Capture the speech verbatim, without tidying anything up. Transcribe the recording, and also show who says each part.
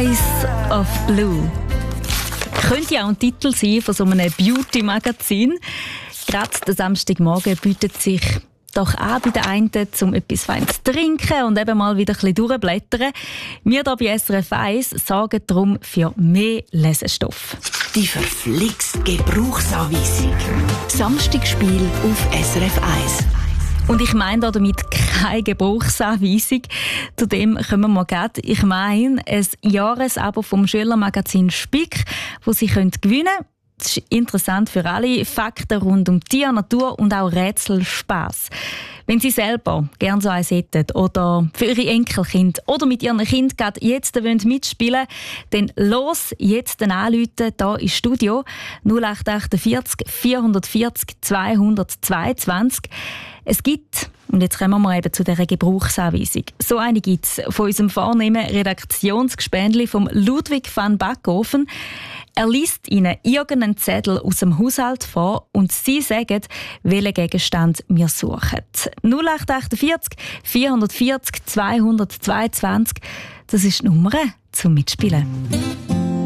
Speaker 1: Eyes of Blue. Könnte ja auch ein Titel sein von so einem Beauty-Magazin. Gerade der Samstagmorgen bietet sich doch auch bei den einen, um etwas Feines zu trinken und eben mal wieder ein bisschen durchblättern. Wir hier bei S R F eins sorgen darum für mehr Lesestoff.
Speaker 2: Die verflixt Gebrauchsanweisung. Samstagsspiel auf S R F eins.
Speaker 1: Und ich meine damit keine Gebrauchsanweisung. Zu dem kommen wir gerade. Ich meine ein Jahresabo vom Schülermagazin Spick, das Sie gewinnen können. Das ist interessant für alle. Fakten rund um Tier, Natur und auch Rätselspass. Wenn Sie selber gerne so eins hätten oder für Ihre Enkelkind oder mit Ihren Kind gerade jetzt mitspielen wollen, dann los jetzt anrufen hier ins Studio null acht achtundvierzig vierhundertvierzig zweihundertzweiundzwanzig. Es gibt, und jetzt kommen wir eben zu dieser Gebrauchsanweisung, so eine gibt es von unserem vornehmen Redaktionsgespendli vom Ludwig van Backhofen. Er liest Ihnen irgendeinen Zettel aus dem Haushalt vor und Sie sagen, welchen Gegenstand wir suchen. null acht achtundvierzig vierhundertvierzig zweihundertzweiundzwanzig, das ist die Nummer zum Mitspielen.